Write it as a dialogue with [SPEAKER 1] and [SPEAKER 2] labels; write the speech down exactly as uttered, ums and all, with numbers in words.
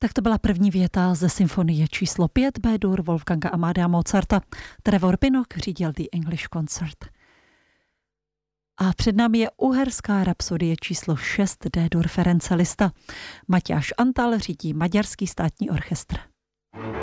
[SPEAKER 1] Tak to byla první věta ze symfonie číslo pět B-dur Wolfganga Amadea Mozarta. Trevor Pinnock řídil The English Concert. A před námi je uherská rapsodie číslo šest D-dur Ference Liszta. Matyáš Antal řídí Maďarský státní orchestr.